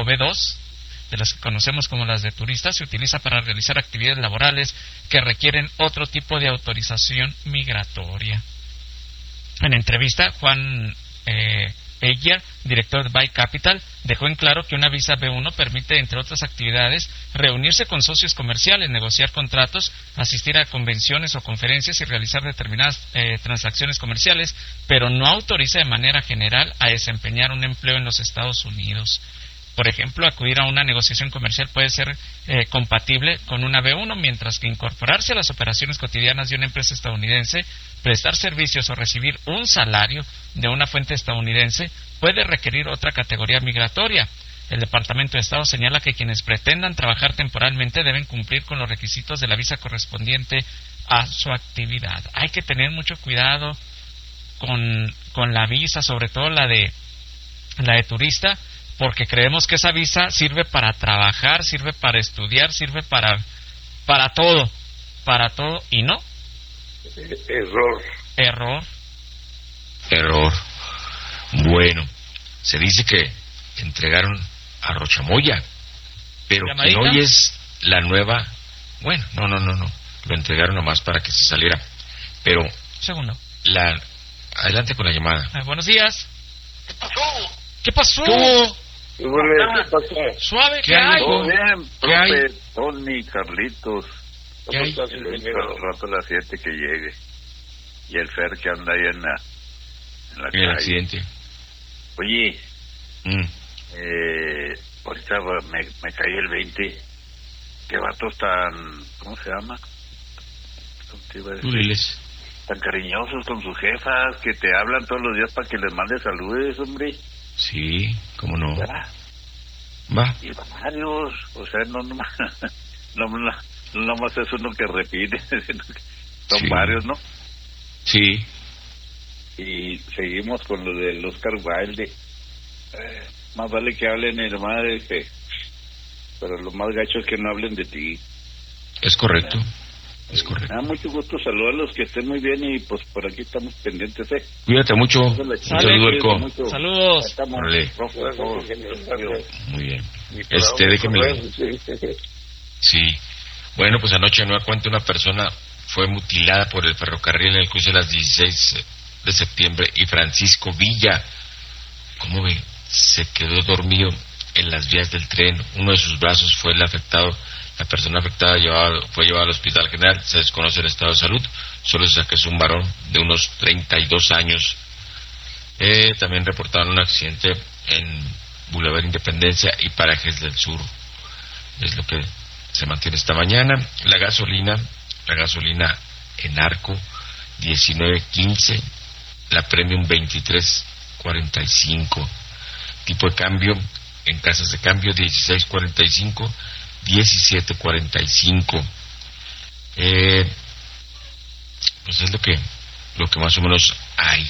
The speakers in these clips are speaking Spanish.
tipo B2, de las que conocemos como las de turistas, se utiliza para realizar actividades laborales que requieren otro tipo de autorización migratoria. En entrevista, Juan Eguiar, director de Buy Capital, dejó en claro que una visa B1 permite, entre otras actividades, reunirse con socios comerciales, negociar contratos, asistir a convenciones o conferencias y realizar determinadas transacciones comerciales, pero no autoriza de manera general a desempeñar un empleo en los Estados Unidos. Por ejemplo, acudir a una negociación comercial puede ser compatible con una B1, mientras que incorporarse a las operaciones cotidianas de una empresa estadounidense, prestar servicios o recibir un salario de una fuente estadounidense puede requerir otra categoría migratoria. El Departamento de Estado señala que quienes pretendan trabajar temporalmente deben cumplir con los requisitos de la visa correspondiente a su actividad. Hay que tener mucho cuidado con la visa, sobre todo la de turista, porque creemos que esa visa sirve para trabajar, sirve para estudiar, sirve para todo, y no. Error. Bueno, se dice que entregaron a Rochamoya, pero que hoy es la nueva. Bueno, no, lo entregaron nomás para que se saliera, pero segundo. Adelante con la llamada. Buenos días. ¿Qué pasó? ¿Qué pasó? Suave, ¿qué hay? Todo bien, ¿Qué hay? profe, Tony, Carlitos. ¿Qué hay? Estás al rato a las 7 que llegue. Y el Fer que anda ahí en la calle. El accidente. Oye, ahorita me caí el 20. ¿Qué vatos tan... ¿Cómo se llama? ¿Cómo te iba a decir? Tú diles. Tan cariñosos con sus jefas, que te hablan todos los días para que les mandes saludes, hombre. Sí, cómo no. ¿Verdad? Va. Y varios, o sea, no nomás es uno que repite, sino que son Sí. varios, ¿no? Sí. Y seguimos con lo del Oscar Wilde. Más vale que hablen de madre, pero lo más gacho es que no hablen de ti. Es correcto. Es correcto. Mucho gusto, saludos a los que estén muy bien y pues por aquí estamos pendientes, Cuídate mucho. Un saludo, Elco. Saludos. Órale. Muy bien. Déjeme. Sí. Bueno, pues anoche no cuenta una persona fue mutilada por el ferrocarril en el cruce de las 16 de septiembre y Francisco Villa, ¿cómo ve? Se quedó dormido en las vías del tren. Uno de sus brazos fue el afectado. La persona afectada fue llevada al Hospital General. Se desconoce el estado de salud. Solo se sabe que es un varón de unos 32 años. También reportaron un accidente en Boulevard Independencia y Parajes del Sur. Es lo que se mantiene esta mañana. La gasolina en Arco 19.15, la Premium 23.45. Tipo de cambio en casas de cambio 16.45, 17.45. Pues es lo que más o menos hay.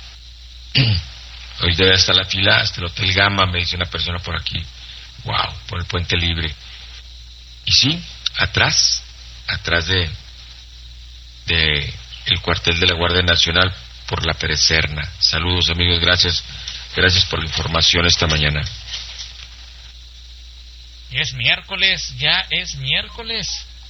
Hoy debe estar la fila hasta el Hotel Gama, me dice una persona por aquí. Wow, por el Puente Libre. Y sí, atrás de el cuartel de la Guardia Nacional por la Perecerna. Saludos, amigos, gracias por la información esta mañana. Es miércoles, ya es miércoles.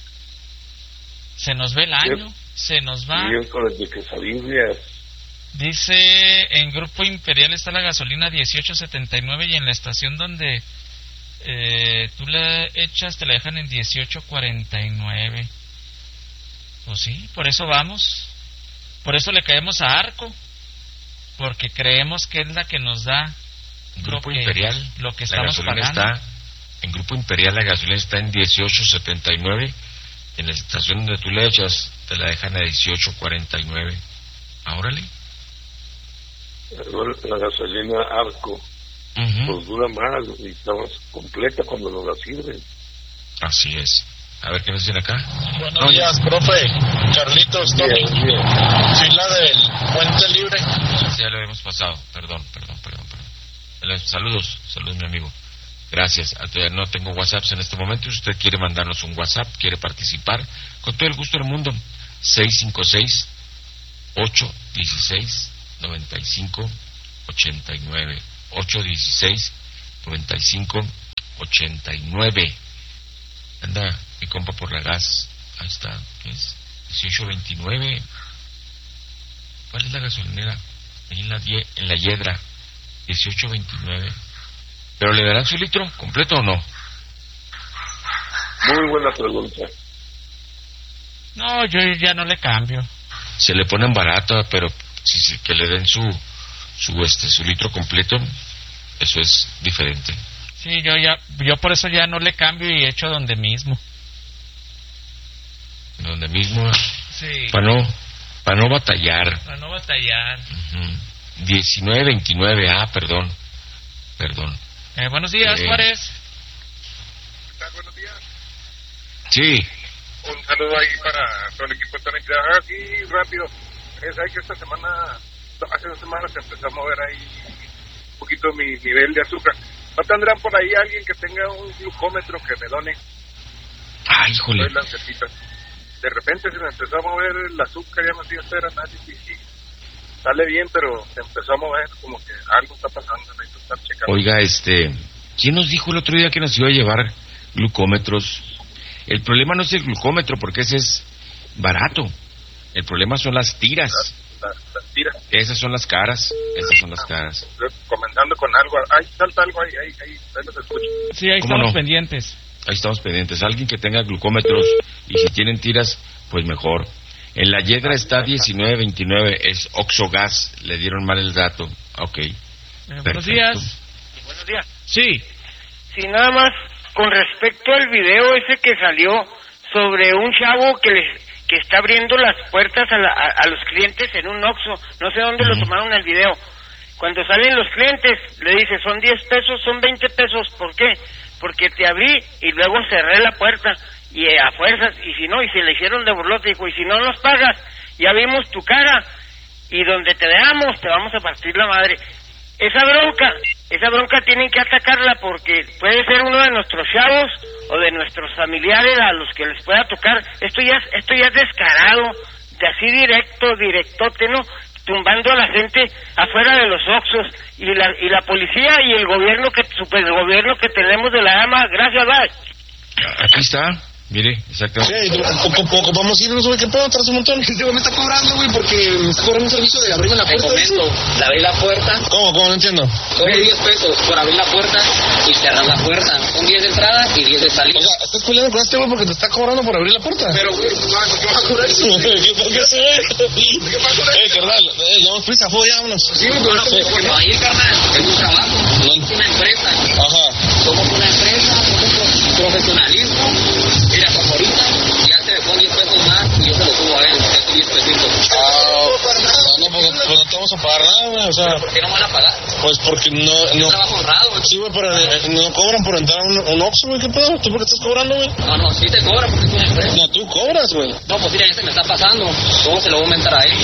Se nos ve el año, se nos va. Miércoles de quesadillas. Dice, en Grupo Imperial está la gasolina 18.79 y en la estación donde tú la echas te la dejan en 18.49. Pues sí, por eso vamos. Por eso le caemos a Arco, porque creemos que es la que nos da Grupo Imperial, lo que estamos pagando. En Grupo Imperial la gasolina está en 18.79. En la estación donde tú le echas te la dejan a 18.49. Órale. La gasolina Arco pues dura más y estamos completa cuando nos la sirven. Así es. A ver, ¿qué nos dicen acá? Buenos días, profe. Carlitos, Tony. Fila del Puente Libre. Ya lo hemos pasado. Perdón. Saludos, mi amigo. Gracias. No tengo WhatsApp en este momento. Si usted quiere mandarnos un WhatsApp, quiere participar, con todo el gusto del mundo. 656-816-9589. 816-9589. 1889. Anda mi compa por la gas. Ahí está, ¿qué es? 1829. ¿Cuál es la gasolinera? Ahí en la Yedra. 1829. ¿Pero le darán su litro completo o no? Muy buena pregunta. No, yo ya no le cambio. Se le ponen barata, pero si que le den su litro completo, eso es diferente. Sí, yo por eso ya no le cambio y echo donde mismo. Donde mismo. Sí. Para no batallar. Para no batallar. 1929, perdón. Buenos días, Juárez. ¿Qué tal? Buenos días. Sí. Un saludo ahí para todo el equipo de Tonic. Aquí rápido. Sabes que hace 2 semanas se empezó a mover ahí un poquito mi nivel de azúcar. ¿No tendrán por ahí alguien que tenga un glucómetro que me done? Híjole. De repente se me empezó a mover el azúcar, ya no sé hacer análisis y sale bien, pero se empezó a mover como que algo está pasando, necesito estar checando. Oiga, ¿quién nos dijo el otro día que nos iba a llevar glucómetros? El problema no es el glucómetro, porque ese es barato. El problema son las tiras. Las tiras. Esas son las caras. Comenzando con algo. Ahí salta algo, ahí los escucho. Sí, ahí estamos pendientes. Ahí estamos pendientes. Alguien que tenga glucómetros y si tienen tiras, pues mejor. En la Yedra está 1929, es Oxogas. Le dieron mal el dato. Ok. Buenos días. Buenos días. Sí. Sí, nada más con respecto al video ese que salió sobre un chavo que está abriendo las puertas a los clientes en un Oxxo. No sé dónde lo tomaron el video. Cuando salen los clientes, le dice, son 10 pesos, son 20 pesos. ¿Por qué? Porque te abrí y luego cerré la puerta y a fuerzas, y si no, y se le hicieron de burlote, dijo, y si no nos pagas, ya vimos tu cara y donde te veamos te vamos a partir la madre. Esa bronca tienen que atacarla porque puede ser uno de nuestros chavos o de nuestros familiares a los que les pueda tocar. Esto ya es descarado, de así directote, ¿no? Tumbando a la gente afuera de los Oxxos y la policía y el gobierno supergobierno que tenemos de la AMA. Gracias, bye. Aquí está. Mire, exactamente. Poco vamos a irnos, güey, ¿qué pedo? Tras un montón. Este güey me está cobrando, güey, porque me está cobrando un servicio de abrirme la puerta. Te comento, le abrí la puerta. ¿Cómo? No entiendo. Son 10 pesos por abrir la puerta y cerrar la puerta. Son 10 de entrada y 10 de salida. O sea, estás peleando con este güey porque te está cobrando por abrir la puerta. Pero, güey, ¿qué vas a cobrar eso? ¿Por qué se ve? ¿Qué vas a cobrar eso? Carnal, llevamos prisa, ya vámonos. Sí, no, ahí, carnal, es un trabajo. Es una empresa. Ajá. Somos una empresa, somos profesionalismo. Mira, como ahorita ya se le pone 10 pesos más y yo se lo subo a él, 10 pesitos. Pues no te vamos a pagar nada, güey, o sea... ¿Pero por qué no van a pagar? Pues porque no... Es trabajo honrado, güey. Sí, güey, pero no cobran por entrar a un Oxxo, güey, ¿qué pedo? ¿Tú por qué estás cobrando, güey? No, sí te cobran porque es una empresa. No, tú cobras, güey. No, pues mira, ya se me está pasando. ¿Cómo se lo voy a aumentar a él?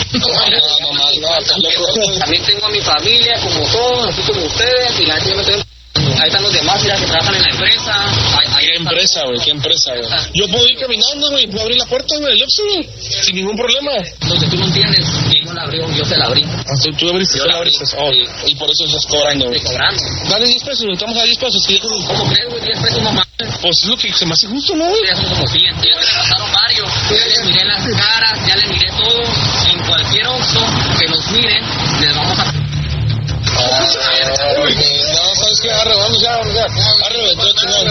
También tengo a mi familia, como todos, así como ustedes, y la gente me está... Ahí están los demás, mira, que trabajan en la empresa. ¿Qué empresa, güey? ¿Qué empresa, güey? Yo puedo ir caminando, güey, puedo abrir la puerta, güey, el Oxxo, güey, sin ningún problema. Donde tú no entiendes, que yo la abrí, yo se la abrí. Tú abriste, yo la abriste. Oh, y por eso estás cobrando, güey. Estoy cobrando. Dale 10 pesos, güey, estamos a 10 pesos. ¿Cómo crees, güey? 10 pesos nomás. Pues es lo que se me hace justo, ¿no, güey? Ya son como 100. Ya se pasaron varios. Ya les miré las caras, ya les miré todo. En cualquier Oxxo que nos miren, les vamos a... No, ¿sabes qué? Arre, vamos ya. Arre, todo chingón.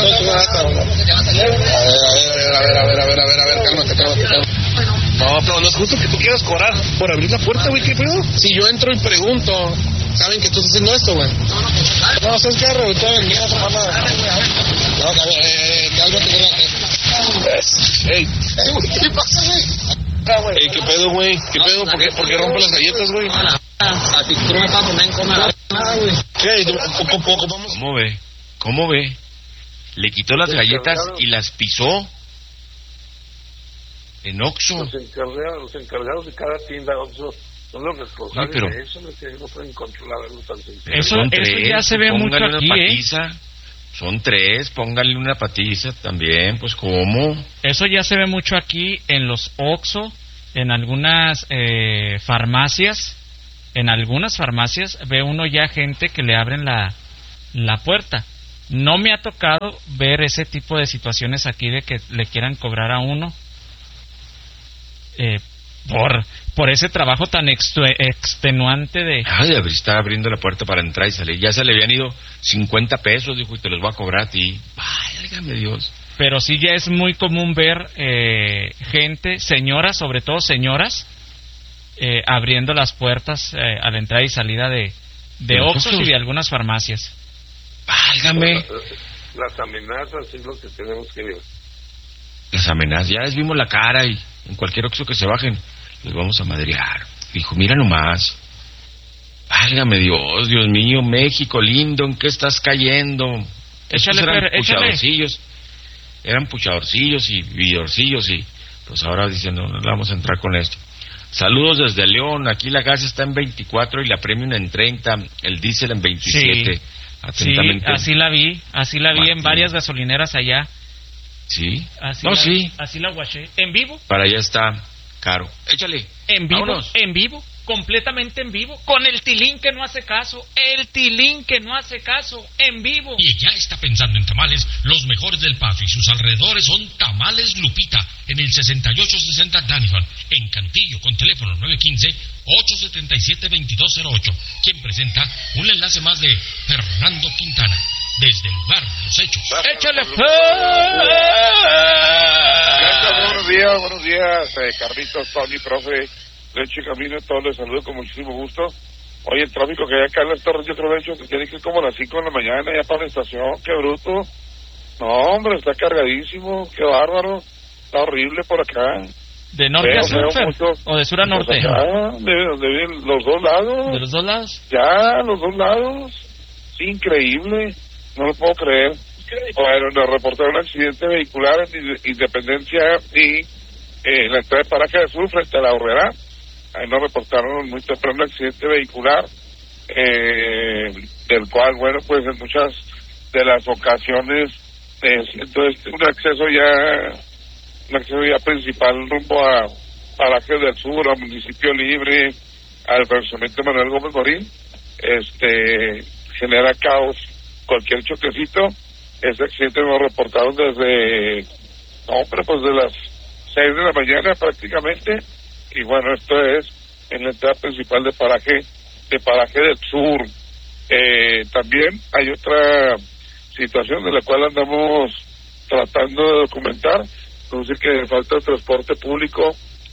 A ver, cálmate. No, pero no es justo que tú quieras cobrar por abrir la puerta, güey, ¿qué pedo? Si yo entro y pregunto, ¿saben que tú estás haciendo esto, güey? No, ¿sabes qué? Arre, güey, todavía venía otra mamada. No, a ver, cálmate, Ey, ¿qué pasa, güey? Ey, ¿qué pedo, güey? ¿Qué pedo? ¿Por qué rompo las galletas, güey? Así tú no me vas a poner en coma. ¿Cómo ve? Le quitó las galletas y las pisó en Oxxo. Los encargados de cada tienda Oxxo son los responsables de eso, no pueden controlar algo tan sencillo. Eso ya se ve mucho aquí, Son 3, póngale una patiza también, pues ¿cómo? Eso ya se ve mucho aquí en los Oxxo, en algunas farmacias. En algunas farmacias ve uno ya gente que le abren la puerta No me ha tocado ver ese tipo de situaciones aquí de que le quieran cobrar a uno por ese trabajo tan extenuante de... Ay, está abriendo la puerta para entrar y salir. Ya se le habían ido 50 pesos, dijo, y te los voy a cobrar a ti. Válgame Dios. Pero sí ya es muy común ver gente, señoras, sobre todo señoras, abriendo las puertas a la entrada y salida de Oxxos y de algunas farmacias. Válgame. Las amenazas es lo que tenemos que ver. Las amenazas, ya les vimos la cara y en cualquier Oxxo que se bajen, les vamos a madrear. Dijo, mira nomás. Válgame Dios, Dios mío, México lindo, ¿en qué estás cayendo? Eran puchadorcillos y vidorcillos y pues ahora dicen, no vamos a entrar con esto. Saludos desde León, aquí la gas está en 24 y la premium en 30, el diésel en 27. Sí, atentamente. Sí, así la vi en varias gasolineras allá. Sí, así la guaché. ¿En vivo? Para allá está caro. Échale. En vivo, vámonos. En vivo, completamente en vivo, con el tilín que no hace caso, en vivo. Y ya está pensando en tamales, los mejores del Paso y sus alrededores son Tamales Lupita, en el 6860 Danivan, en Cantillo, con teléfono 915-877-2208, quien presenta un enlace más de Fernando Quintana, desde el lugar de los hechos. ¡Échale! Buenos días, Carlitos, Tony, profe, Leche Camino, todos les saludo con muchísimo gusto. Oye, el tráfico que hay acá en las Torres, yo creo de hecho que tiene que ir como a las 5 de la mañana ya para la estación, qué bruto. No, hombre, está cargadísimo, qué bárbaro, está horrible por acá. ¿De norte a sur, o de sur a norte? Pues acá, de los dos lados. ¿De los dos lados? Ya, los dos lados. Sí, increíble, no lo puedo creer. Bueno, nos reportaron un accidente vehicular en Independencia y la entrada de Paraje del Sur frente a la Horrera. Ahí nos reportaron muy temprano un accidente vehicular, del cual, bueno, pues en muchas de las ocasiones, entonces un acceso ya principal rumbo a Paraje del Sur, al Municipio Libre, al fraccionamiento Manuel Gómez Morín, genera caos, cualquier choquecito. Ese accidente nos reportaron desde las 6 de la mañana prácticamente, y bueno, esto es en la entrada principal de Paraje del Sur. También hay otra situación de la cual andamos tratando de documentar, es decir, que falta transporte público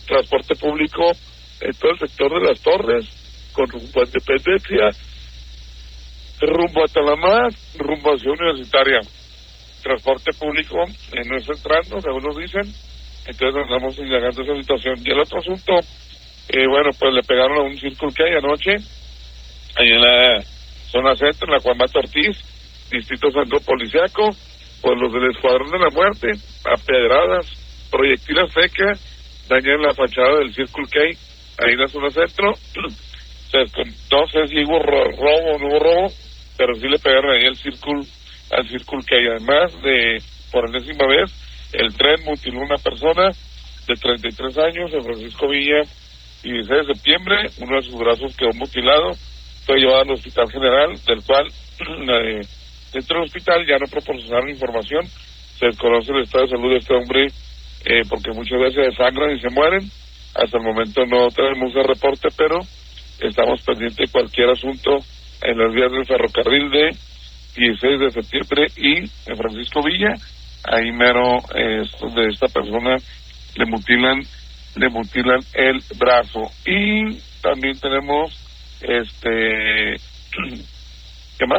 en todo el sector de las Torres, con rumbo a Independencia, rumbo a Talamar, rumbo a Ciudad Universitaria. Transporte público no está entrando, según nos dicen, entonces andamos indagando esa situación. Y el otro asunto, pues le pegaron a un Circle K anoche, ahí en la zona centro, en la Juan Mato Ortiz, Distrito Centro Policiaco, por los del Escuadrón de la Muerte, a pedradas, proyectiles secas, dañan la fachada del Circle K, ahí en la zona centro. No sé si hubo robo o no hubo robo, pero sí le pegaron ahí al Circle K. Además de, por enésima vez, el tren mutiló una persona de 33 años en Francisco Villa, y 16 de septiembre, uno de sus brazos quedó mutilado, fue llevado al Hospital General, del cual dentro del hospital ya no proporcionaron información, se desconoce el estado de salud de este hombre, porque muchas veces desangran y se mueren. Hasta el momento no tenemos el reporte, pero estamos pendientes de cualquier asunto en las vías del ferrocarril de 16 de septiembre y en Francisco Villa, ahí mero donde esta persona le mutilan el brazo. Y también tenemos ¿qué más?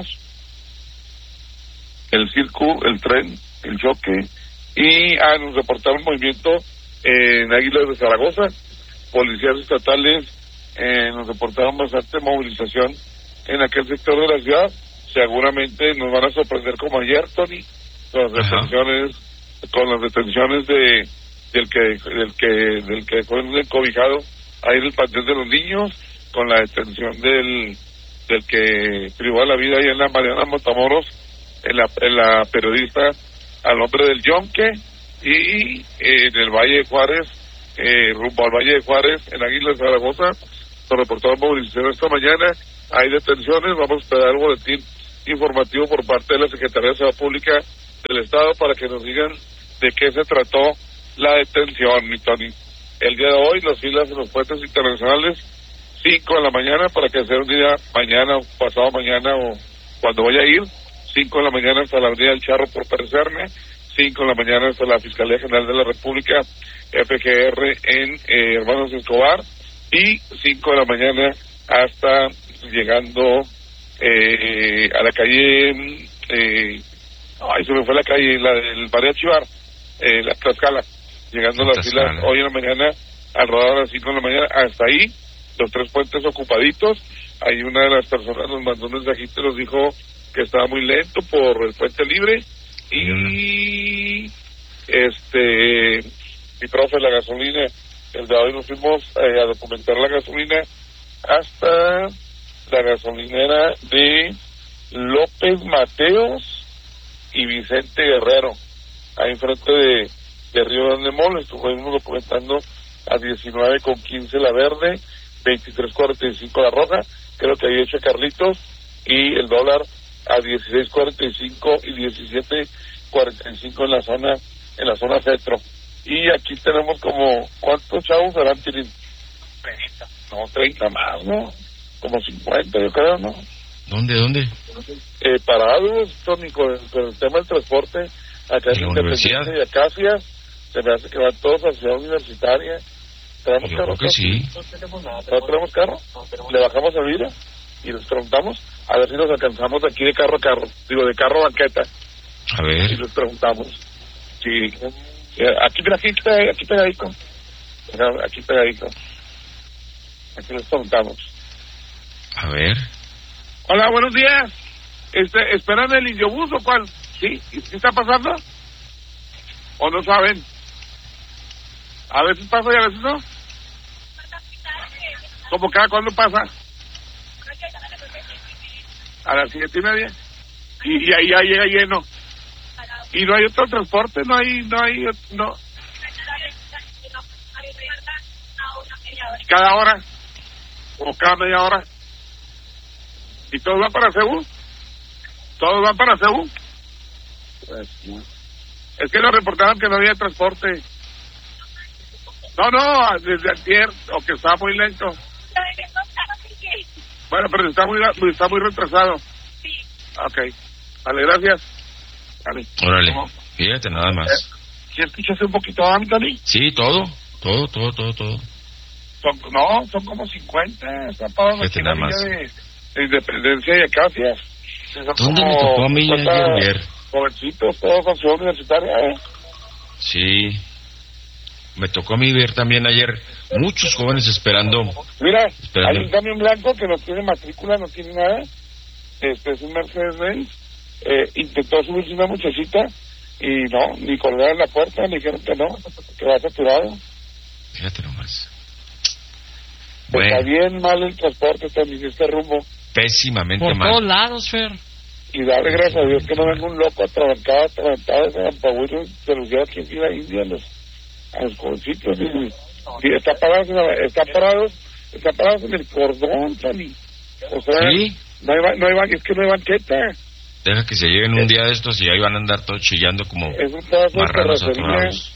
El tren, el choque, y nos reportaron movimiento en Águilas de Zaragoza. Policías estatales nos reportaron bastante movilización en aquel sector de la ciudad. Seguramente nos van a sorprender como ayer, Tony, con las detenciones del que dejó encobijado ahí en el Panteón de los Niños, con la detención del que privó la vida ahí en la Mariana Matamoros, en la periodista al nombre del Yonque, y en el Valle de Juárez, rumbo al Valle de Juárez, en Águilas de Zaragoza, nos reportaron movilización esta mañana. Hay detenciones, vamos a esperar el boletín informativo por parte de la Secretaría de Seguridad Pública del Estado para que nos digan de qué se trató la detención, mi Tony. El día de hoy, las filas en los puentes internacionales, 5 de la mañana, para que sea un día mañana, pasado mañana, o cuando vaya a ir, 5 de la mañana hasta la Avenida del Charro por Perecerme, 5 de la mañana hasta la Fiscalía General de la República, FGR en Hermanos Escobar, y 5 de la mañana hasta llegando a la calle, se me fue la calle, la del Mariachi Bar, la Tlaxcala, llegando a las filas hoy en la mañana, alrededor de las 5 de la mañana, hasta ahí, los 3 puentes ocupaditos. Ahí una de las personas nos mandó un mensajito y nos dijo que estaba muy lento por el puente libre, y mi profe, la gasolina, el de hoy nos fuimos a documentar la gasolina hasta la gasolinera de López Mateos y Vicente Guerrero, ahí enfrente de Río Grande Mall. Estuvimos documentando a 19.15 la verde, 23.45 la roja, creo que ahí hecho Carlitos, y el dólar a 16.45 y 17.45 en la zona centro. Y aquí tenemos como, ¿cuántos chavos serán, Tirín? 30. No, 30 más, ¿no? Como 50, yo creo, ¿no? ¿Dónde? Parados, Tony, con el tema del transporte, acá en Independencia y Acacias, se me hace que van todos a Ciudad Universitaria. ¿Tenemos yo carro? Creo que sí. ¿No tenemos carro? Le bajamos el vidrio y les preguntamos, a ver si nos alcanzamos de aquí de carro a carro, de carro a banqueta. A ver. Y les preguntamos. Sí. Aquí pegadito. Aquí pegadito. Aquí les preguntamos. A ver. Hola, buenos días. ¿Esperan el Indiobús o cuál? ¿Sí? ¿Qué está pasando? ¿O no saben? A veces pasa y a veces no. ¿Cómo cada cuándo pasa? A las 7:30. Y ahí ya llega lleno. Y no hay otro transporte, no. ¿Cada hora? ¿O cada media hora? ¿Y todos van para Ceú? ¿Todos van para Ceú? Pues, no. Es que nos reportaron que no había transporte. No, desde antier, o que estaba muy lento. Bueno, pero está muy retrasado. Sí. Ok. Vale, gracias. Vale. Órale, fíjate nada más. ¿Sí escuchaste un poquito a Anthony? Sí, todo. Son como 50 estampados aquí en la villa de Independencia y Acacias. ¿Dónde me tocó a mí ayer? Jovencitos, todos en Ciudad Universitaria, Sí. Me tocó a mí ver también ayer muchos jóvenes esperando. Mira, hay un camión blanco que no tiene matrícula, no tiene nada. Es un Mercedes-Benz. Intentó subirse una muchachita y no, ni colgaron la puerta, ni dijeron que no, que va saturado. Fíjate nomás. Está bien mal el transporte también, este rumbo. Pésimamente mal. Por todos lados, Fer. Y darle gracias a Dios que no venga un loco atrabancado de Ampahuiro, se los lleva aquí en la India a los jovencitos. Y están parados en el cordón, Tony. O sea, ¿sí? Es que no hay banqueta. Deja que se lleguen un día de estos y ahí van a andar todos chillando como marranos atorados.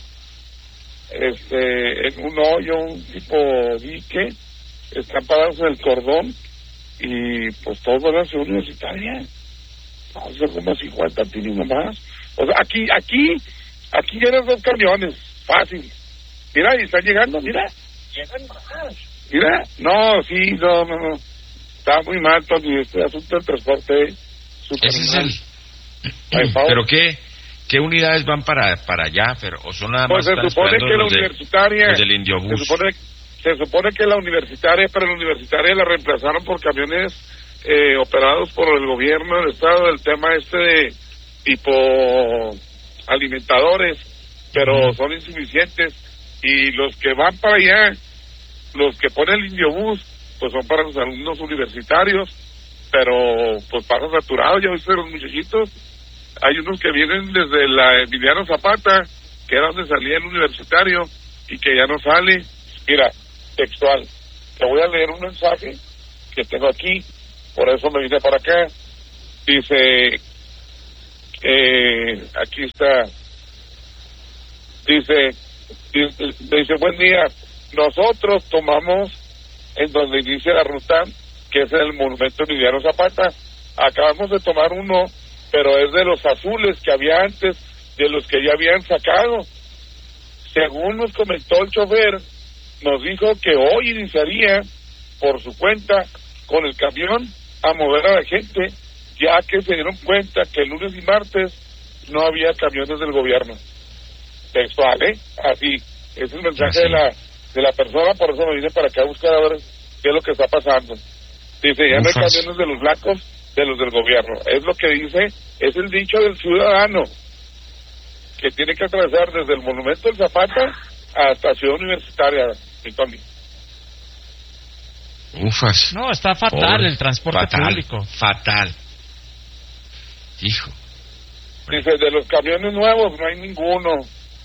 En un hoyo, un tipo dique, están parados en el cordón y pues todos van a Ciudad Universitaria. Son como 50 tiros nomás. O sea, aquí llegan 2 camiones, fácil. Mira, y están llegando, mira. Llegan más. Mira, no. Está muy mal, Tony, este asunto del transporte. Ese es el... ¿Pero qué unidades van para allá, Fer? ¿O son nada más? Pues se supone que la universitaria... Los del Indiobús. Se supone que la universitaria, pero la universitaria la reemplazaron por camiones operados por el gobierno del estado, del tema de tipo alimentadores, pero son insuficientes. Y los que van para allá, los que ponen el Indiobús, pues son para los alumnos universitarios, pero pues pasan saturados. Ya viste los muchachitos, hay unos que vienen desde la Emiliano Zapata, que era donde salía el universitario, y que ya no sale. Mira, textual, te voy a leer un mensaje que tengo aquí, por eso me vine para acá. Dice, aquí está, dice, buen día, nosotros tomamos en donde inicia la ruta, que es el Monumento Emiliano Zapata, acabamos de tomar uno, pero es de los azules que había antes, de los que ya habían sacado. Según nos comentó el chofer, nos dijo que hoy iniciaría por su cuenta con el camión a mover a la gente, ya que se dieron cuenta que el lunes y martes no había camiones del gobierno. Textual, así, ese es el mensaje de la persona, por eso me vine para acá a buscar a ver qué es lo que está pasando. Dice, ya no hay camiones de los blancos, de los del gobierno. Es lo que dice, es el dicho del ciudadano, que tiene que atravesar desde el Monumento del Zapata hasta Ciudad Universitaria, mi Tony. Ufas. No, está fatal el transporte público. Fatal. Hijo. Dice, de los camiones nuevos no hay ninguno.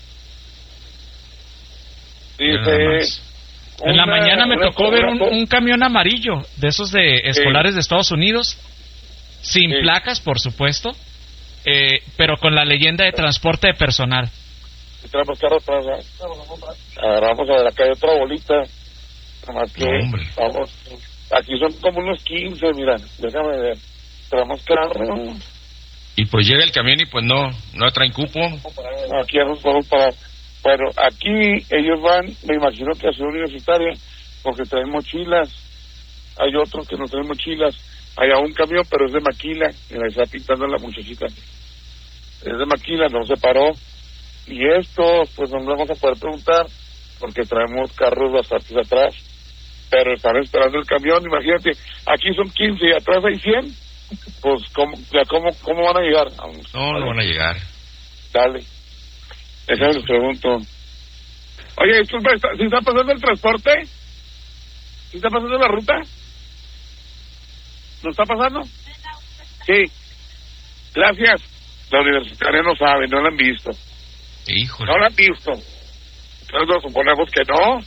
Dice... En la mañana me tocó ver un camión amarillo, de esos de escolares de Estados Unidos, sin placas, por supuesto, pero con la leyenda de transporte de personal. Traemos carro atrás, agarramos a ver, acá hay otra bolita, nomás que, vamos, aquí son como unos 15, mira, déjame ver, traemos carro. Y pues llega el camión y pues no traen cupo. Aquí ya nos podemos parar. Bueno, aquí ellos van, me imagino que a Ciudad Universitaria, porque traen mochilas. Hay otros que no traen mochilas. Hay un camión, pero es de Maquila, y la está pintando la muchachita. Es de Maquila, no se paró. Y esto, pues no vamos a poder preguntar, porque traemos carros bastante atrás. Pero están esperando el camión, imagínate, aquí son 15 y atrás hay 100. Pues, ¿cómo van a llegar? No van a llegar. Dale. Déjame les pregunto. Oye, ¿sí está pasando el transporte? ¿Sí está pasando la ruta? ¿No está pasando? Sí. Gracias. La universitaria no sabe, no la han visto. Híjole. No la han visto. Entonces nos suponemos que no.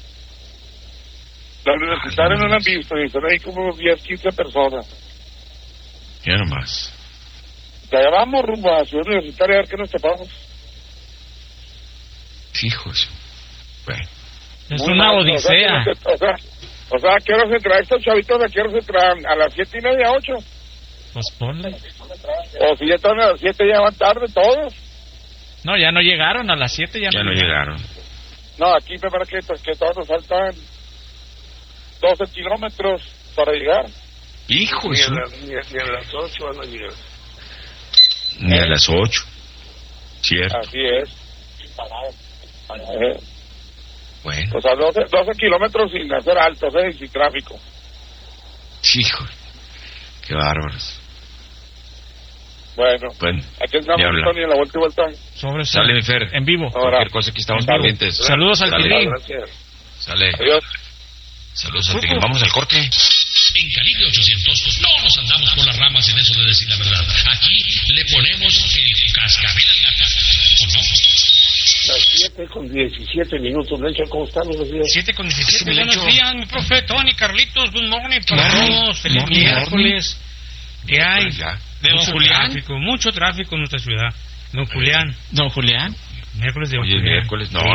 La universitaria no la han visto. Y están ahí como 10, 15 personas. Ya nomás. Ya vamos rumbo a Ciudad Universitaria a ver qué nos topamos. Hijos. Bueno. Es una odisea. O sea, ¿a qué hora se traen estos chavitos? ¿A qué hora se traen? ¿A las 7:30, 8? Pues ponle. O si ya están a las 7, ya van tarde todos. No, ya no llegaron a las 7, ya no llegaron. No, aquí me parece que todos nos faltan 12 kilómetros para llegar. Hijos. Ni a las 8 van a llegar. Ni a las 8. Cierto. Así es. Bueno. O sea, 12 kilómetros sin hacer altos, y sin tráfico. Hijo, qué bárbaros. Bueno, aquí estamos, Tony, en la vuelta y vuelta. Sale, mi Fer. En vivo. Cualquier cosa que estamos pendientes. Saludos al Tigrín. Sale. Adiós. Saludos al Tigrín. Vamos al corte. En Calibre 800 no nos andamos por las ramas en eso de decir la verdad. Aquí le ponemos el cascabel al gato. ¿O no? Las 7:17, Melchor, ¿cómo están? Buenos días. 7:17, buenos días, mi profe, Tony, Carlitos, good morning para todos, feliz miércoles. ¿Qué hay? De Don Julián. Mucho tráfico en nuestra ciudad. Don Julián. ¿Don Julián? Miércoles de Don Julián. Miércoles, no.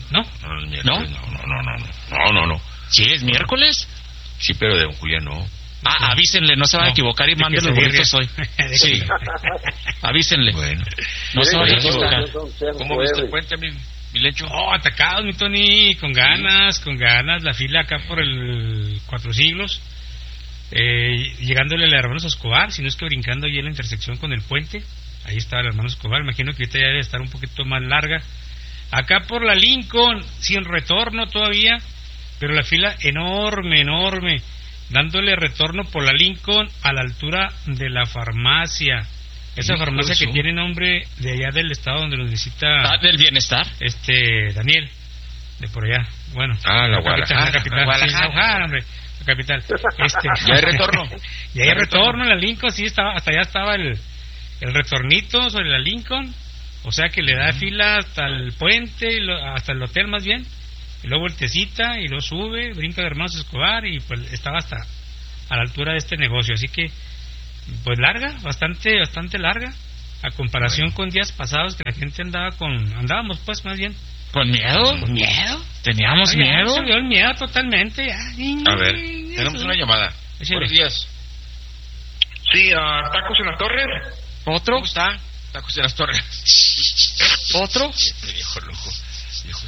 No. ¿Sí es miércoles? Sí, pero de Don Julián no. Avísenle, no se va a equivocar y mande los boletos hoy. Sí. Avísenle. Bueno. No se va a equivocar. ¿Cómo viste el puente, mi Lecho? Atacados, mi Tony, con ganas. La fila acá por el 4 siglos. Llegándole al hermano Escobar, si no es que brincando ahí en la intersección con el puente. Ahí estaba el hermano Escobar. Imagino que ahorita ya debe estar un poquito más larga. Acá por la Lincoln, sin retorno todavía, pero la fila enorme. Dándole retorno por la Lincoln a la altura de la farmacia. Esa farmacia que tiene nombre de allá del estado donde nos visita... del bienestar. Daniel, de por allá. Bueno. La Guadalajara. La capital. Guadalajara, hombre. La capital. ¿Ya hay retorno? Ya hay retorno en la Lincoln, sí, hasta allá estaba el retornito sobre la Lincoln. O sea que le da fila hasta el puente, hasta el hotel más bien. Y luego vueltecita, y luego sube, brinca de Hermanos Escobar, y pues estaba hasta a la altura de este negocio. Así que Pues larga, bastante larga, a comparación con días pasados que la gente andábamos pues más bien. ¿Con miedo? ¿Con miedo? ¿Teníamos miedo? Se vio el miedo totalmente, ya. A ver, tenemos una llamada. Buenos días. Sí, Tacos en las Torres. ¿Otro? ¿Cómo está? Tacos en las Torres. ¿Otro? Viejo loco. Viejo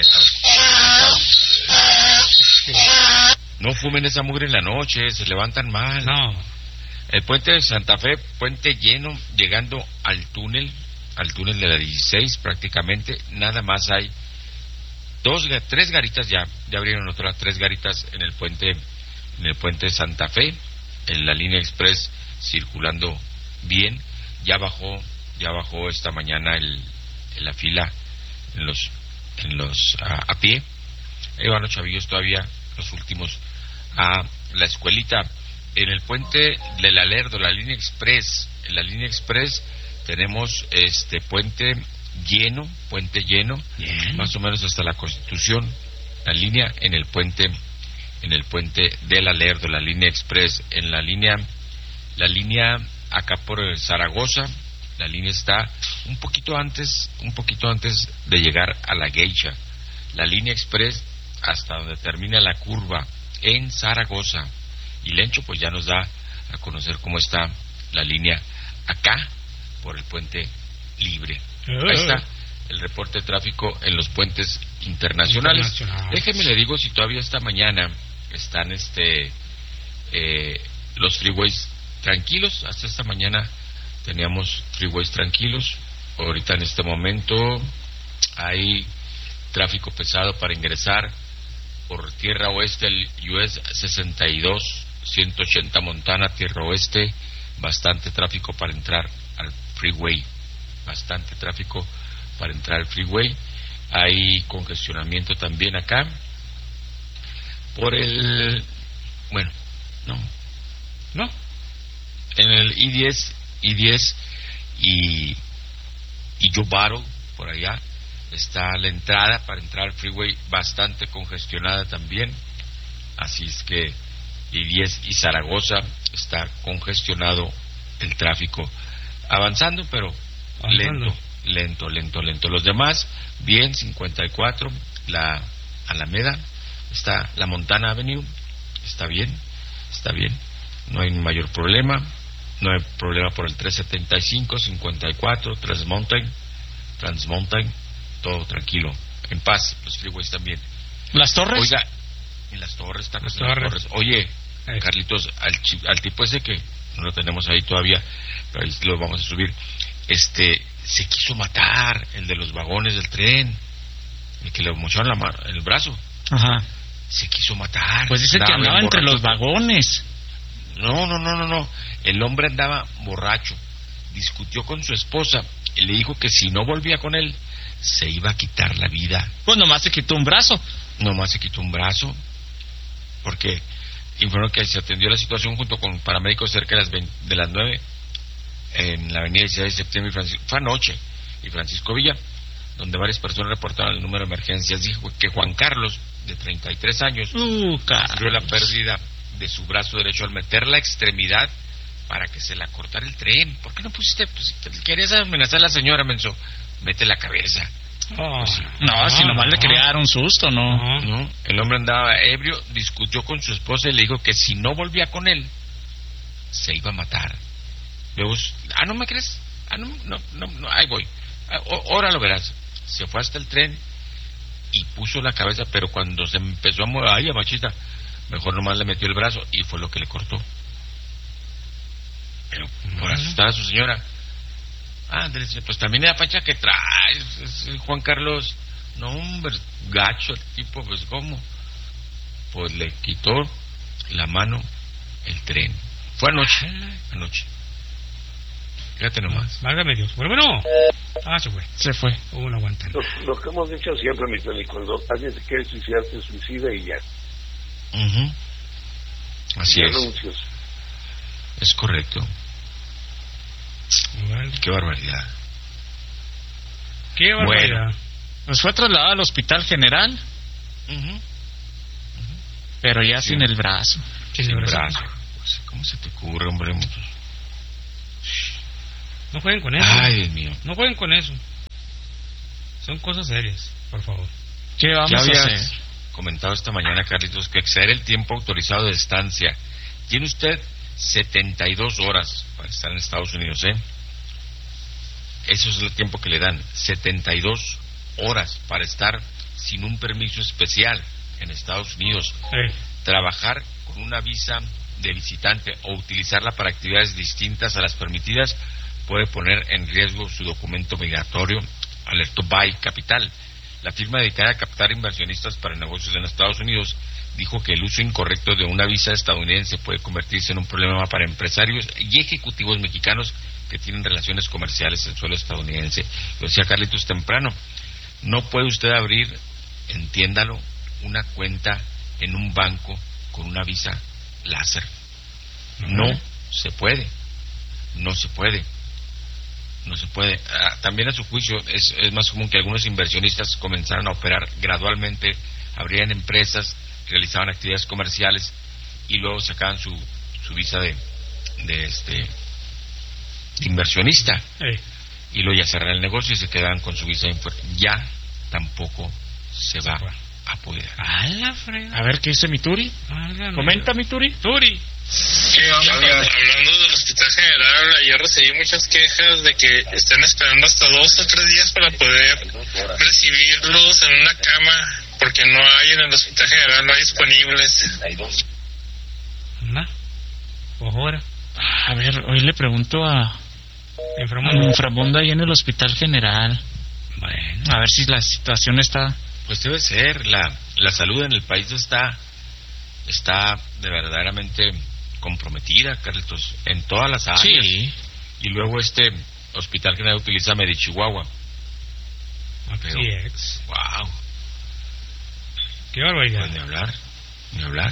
No fumen esa mugre en la noche, se levantan mal. No. El puente de Santa Fe, puente lleno, llegando al túnel de la 16 prácticamente, nada más hay 3 garitas ya abrieron otras 3 garitas en el puente de Santa Fe, en la línea express circulando bien, ya bajó esta mañana la fila en los a pie. Ahí van los chavillos todavía, los últimos a la escuelita. En el puente del Alerdo, la línea express, en la línea express tenemos puente lleno, más o menos hasta la Constitución, la línea en el puente del Alerdo, la línea express, en la línea acá por Zaragoza, la línea está un poquito antes de llegar a la Geisha, la línea express hasta donde termina la curva en Zaragoza. Y Lencho pues ya nos da a conocer cómo está la línea acá por el puente libre. Ahí está el reporte de tráfico en los puentes internacionales. Déjeme le digo si todavía esta mañana están los freeways tranquilos. Hasta esta mañana teníamos freeways tranquilos. Ahorita en este momento hay tráfico pesado para ingresar por tierra oeste, el US 62 180 Montana, tierra oeste, bastante tráfico para entrar al freeway, hay congestionamiento también acá por en el I-10 y Joe Battle, por allá está la entrada para entrar al freeway bastante congestionada también, así es que I-10 y Zaragoza está congestionado el tráfico, avanzando pero lento. Los demás bien, 54, la Alameda, está la Montana Avenue, está bien, no hay mayor problema, no hay problema por el 375, 54, Transmountain, todo tranquilo, en paz, los freeways también. ¿Las Torres? Oiga, en las Torres, Las Torres. Oye, Carlitos, al tipo ese que no lo tenemos ahí todavía, pero ahí lo vamos a subir, se quiso matar, el de los vagones del tren, el que le mocharon el brazo. Ajá. Se quiso matar. Pues dice que andaba entre los vagones. No. El hombre andaba borracho, discutió con su esposa y le dijo que si no volvía con él se iba a quitar la vida. Pues nomás se quitó un brazo, porque informó que se atendió la situación junto con paramédicos cerca de las 9 en la avenida 16 de septiembre fue anoche, y Francisco Villa, donde varias personas reportaron el número de emergencias. Dijo que Juan Carlos, de 33 años, sufrió la pérdida de su brazo derecho al meter la extremidad para que se la cortara el tren. ¿Por qué no pusiste? Pues si querías amenazar a la señora, menso, mete la cabeza. Si nomás le quería dar un susto, no. El hombre andaba ebrio, discutió con su esposa y le dijo que si no volvía con él se iba a matar. Luego, ¿no me crees? No, ahí voy. Ahora lo verás. Se fue hasta el tren y puso la cabeza, pero cuando se empezó a mover, ay, machita, mejor nomás le metió el brazo y fue lo que le cortó. Pero por asustar a su señora, pues también la facha que trae Juan Carlos, no hombre, gacho el tipo, pues cómo, pues le quitó la mano el tren. Fue anoche. Fíjate nomás. Válgame Dios. Bueno. Se fue. No aguantando. Lo que hemos dicho siempre, mi Tony, cuando alguien se quiere suicidar, se suicida y ya. Así es. Es correcto. Qué barbaridad. Bueno, pues fue trasladado al Hospital General, pero ya sin el brazo. Sin el brazo. Pues, ¿cómo se te ocurre, hombre? No jueguen con eso. Ay, Dios mío. No jueguen con eso. Son cosas serias, por favor. ¿Qué vamos a hacer? Comentado esta mañana, Carlitos, que exceder el tiempo autorizado de estancia. Tiene usted 72 horas para estar en Estados Unidos, ¿eh? Eso es el tiempo que le dan. 72 horas para estar sin un permiso especial en Estados Unidos. Trabajar con una visa de visitante o utilizarla para actividades distintas a las permitidas puede poner en riesgo su documento migratorio, alertó Bay Capital. La firma dedicada a captar inversionistas para negocios en Estados Unidos dijo que el uso incorrecto de una visa estadounidense puede convertirse en un problema para empresarios y ejecutivos mexicanos que tienen relaciones comerciales en suelo estadounidense. Lo decía Carlitos temprano, no puede usted abrir, entiéndalo, una cuenta en un banco con una visa láser. No se puede. También a su juicio es más común que algunos inversionistas comenzaran a operar gradualmente, abrían empresas, realizaban actividades comerciales y luego sacaban su visa de inversionista y luego ya cerraron el negocio y se quedaban con su visa ya tampoco se va a poder. A ver qué dice mi Turi. Comenta mi Turi. Hablando del Hospital General, ayer recibí muchas quejas de que están esperando hasta 2 o 3 días para poder recibirlos en una cama, porque no hay en el Hospital General, no hay disponibles. Ahora. A ver, hoy le pregunto a Inframundo ahí en el Hospital General. Bueno, a ver si la situación está... Pues debe ser, la salud en el país está de verdaderamente comprometida, Carlitos, en todas las áreas. Sí. Y luego Hospital General utiliza Medichihuahua. Pero, wow. Qué barbaridad. Pues ni hablar.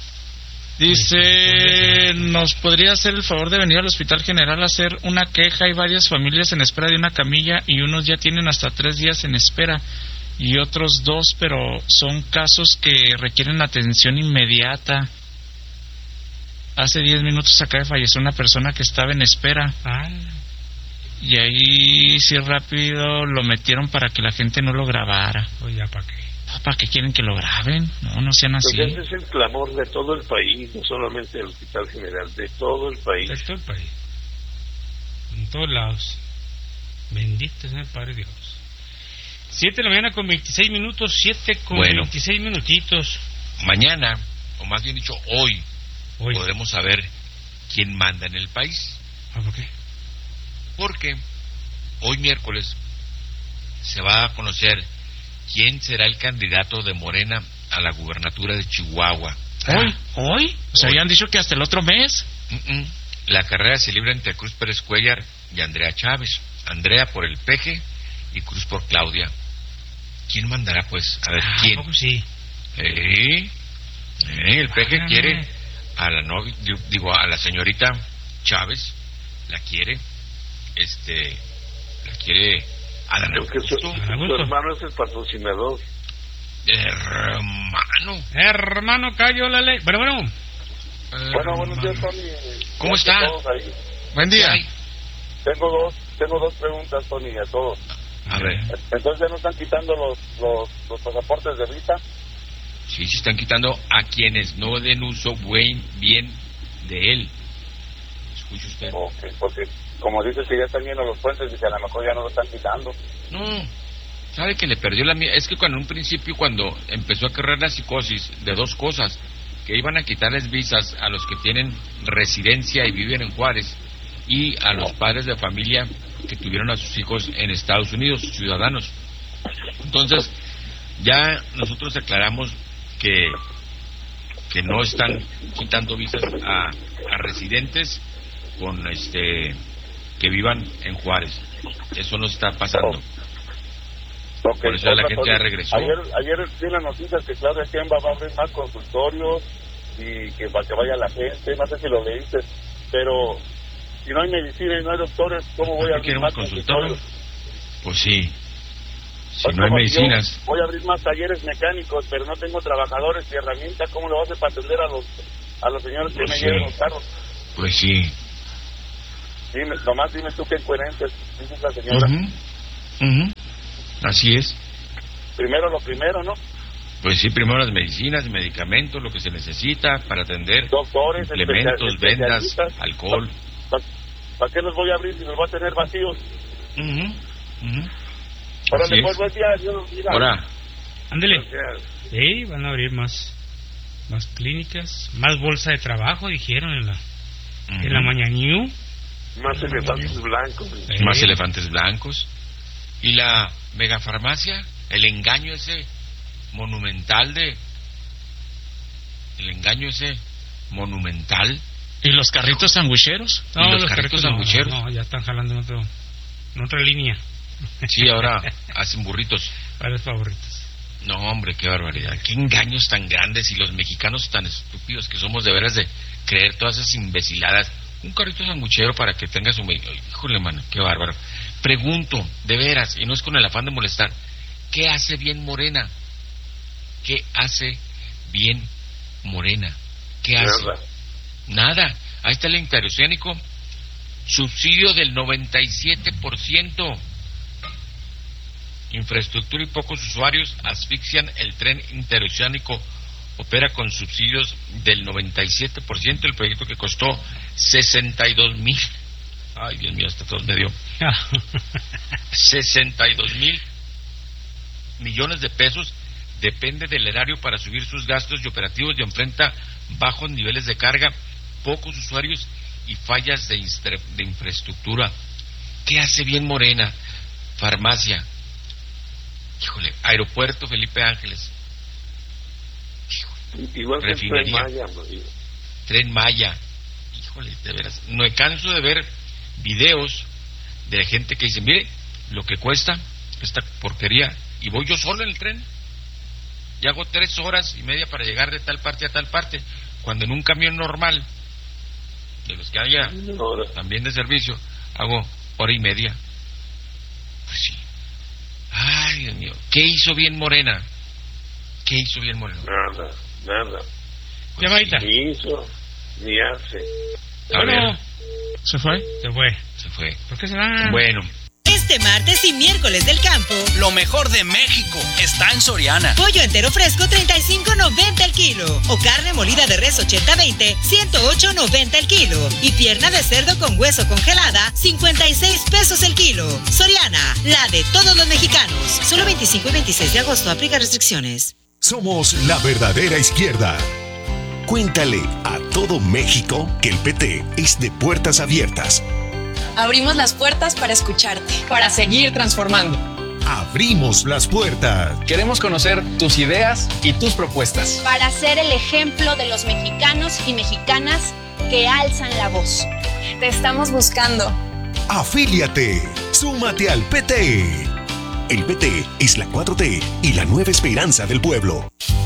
Dice, ¿nos podría hacer el favor de venir al Hospital General a hacer una queja? Hay varias familias en espera de una camilla y unos ya tienen hasta 3 días en espera y otros 2, pero son casos que requieren atención inmediata. Hace 10 minutos acaba de fallecer una persona que estaba en espera. Y ahí sí rápido lo metieron para que la gente no lo grabara. Oye, ¿para qué? ¿Para qué quieren que lo graben? No sean así. Pues ese es el clamor de todo el país, no solamente del Hospital General, de todo el país. De todo el país. En todos lados. Bendito sea el Padre Dios. 7 de la mañana con 26 minutos, 26 minutitos. Mañana, o más bien dicho hoy, podremos saber quién manda en el país. ¿Por qué? Porque hoy miércoles se va a conocer quién será el candidato de Morena a la gubernatura de Chihuahua. ¿Hoy? O sea, habían dicho que hasta el otro mes. La carrera se libra entre Cruz Pérez Cuellar y Andrea Chávez. Andrea por el PG y Cruz por Claudia. ¿Quién mandará, pues? A ver, ¿quién? Sí. El PG quiere a la novia, a la señorita Chávez, la quiere, la quiere a la Porque su hermano es el patrocinador. Hermano, cayó la ley. Bueno. Buenos días, Tony. ¿Cómo está? Buen día. Tengo dos preguntas, Tony, a todos. A ver. Entonces, ¿ya no están quitando los pasaportes de visa? Sí, se están quitando a quienes no den uso bien de él. ¿Escucha usted? Okay, porque como dices que ya están viendo los puentes y que a lo mejor ya no lo están quitando. No, sabe que le perdió la mía. Es que cuando empezó a correr la psicosis de 2 cosas, que iban a quitarles visas a los que tienen residencia y viven en Juárez y a los padres de familia que tuvieron a sus hijos en Estados Unidos, ciudadanos. Entonces, ya nosotros aclaramos que no están quitando visas a residentes con que vivan en Juárez. Eso no está pasando. Okay. Por eso la gente ya regresó. Ayer vi la noticia que Claudia Sheinbaum va a abrir más consultorios y que para que vaya la gente, no sé si lo leíste, pero si no hay medicina y no hay doctores, ¿cómo voy a abrir más consultorios? Pues sí, si no hay medicinas. Voy a abrir más talleres mecánicos, pero no tengo trabajadores y herramientas, ¿cómo lo vas a hacer para atender a los señores que me lleven los carros? Pues sí. Nomás dime tú qué incoherentes, dice la señora. Así es. Primero lo primero, ¿no? Pues sí, primero las medicinas, medicamentos, lo que se necesita para atender. Doctores, suplementos, vendas, alcohol. ¿Para qué los voy a abrir si los voy a tener vacíos? Ahora le vuelvo el día, Dios mira. Ahora. Ándele. Sí, van a abrir más clínicas, más bolsa de trabajo, dijeron en la mañanú. Más elefantes blancos. Más elefantes blancos. Y la megafarmacia, el engaño ese monumental ¿Y los carritos sandwicheros? No, los carritos sandwicheros. No, ya están jalando en otra línea. Sí, ahora hacen burritos. Para los favoritos. No, hombre, qué barbaridad. Qué engaños tan grandes, y los mexicanos tan estúpidos que somos de veras de creer todas esas imbeciladas. Un carrito sanguchero para que tengas un... Híjole, mano, qué bárbaro. Pregunto, de veras, y no es con el afán de molestar, ¿qué hace bien Morena? ¿Qué hace bien Morena? ¿Qué hace? Nada. Ahí está el interoceánico, subsidio del 97%. Infraestructura y pocos usuarios asfixian el tren interoceánico. Opera con subsidios del 97%. El proyecto, que costó 62,000. Ay, Dios mío, hasta todos me dio. 62,000 millones de pesos. Depende del erario para subir sus gastos y operativos, y enfrenta bajos niveles de carga, pocos usuarios y fallas de infraestructura. ¿Qué hace bien Morena? Farmacia. Híjole, aeropuerto Felipe Ángeles. Híjole. Igual que refinería. Tren Maya. Híjole, de veras. No me canso de ver videos de gente que dice, mire lo que cuesta esta porquería, y voy yo solo en el tren y hago 3 horas y media para llegar de tal parte a tal parte, cuando en un camión normal, de los que haya también de servicio, hago hora y media. Pues sí. Ay, Dios mío. ¿Qué hizo bien Morena? ¿Qué hizo bien Morena? Nada. Pues llamadita. Ni hizo, ni hace. A ver. ¿Se fue? Se fue. ¿Por qué se va? Bueno. Este martes y miércoles del campo, lo mejor de México está en Soriana. Pollo entero fresco, $35.90 el kilo. O carne molida de res 80-20, $108.90 el kilo. Y pierna de cerdo con hueso congelada, $56 el kilo. Soriana, la de todos los mexicanos. Solo 25 y 26 de agosto, aplica restricciones. Somos la verdadera izquierda. Cuéntale a todo México que el PT es de puertas abiertas. Abrimos las puertas para escucharte, para seguir transformando. Abrimos las puertas. Queremos conocer tus ideas y tus propuestas. Para ser el ejemplo de los mexicanos y mexicanas que alzan la voz. Te estamos buscando. Afíliate. Súmate al PT. El PT es la 4T y la nueva esperanza del pueblo.